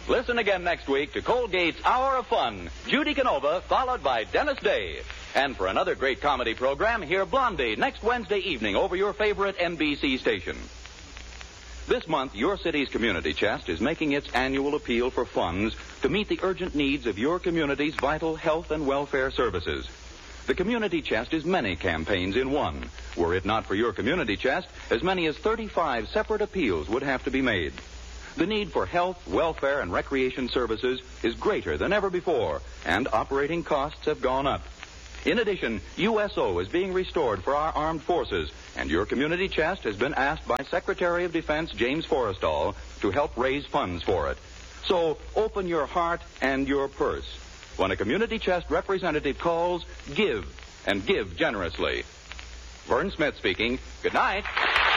Listen again next week to Colgate's Hour of Fun. Judy Canova, followed by Dennis Day. And for another great comedy program, hear Blondie next Wednesday evening over your favorite NBC station. This month, your city's community chest is making its annual appeal for funds to meet the urgent needs of your community's vital health and welfare services. The community chest is many campaigns in one. Were it not for your community chest, as many as 35 separate appeals would have to be made. The need for health, welfare, and recreation services is greater than ever before, and operating costs have gone up. In addition, USO is being restored for our armed forces, and your community chest has been asked by Secretary of Defense James Forrestal to help raise funds for it. So open your heart and your purse. When a community chest representative calls, give, and give generously. Vern Smith speaking. Good night.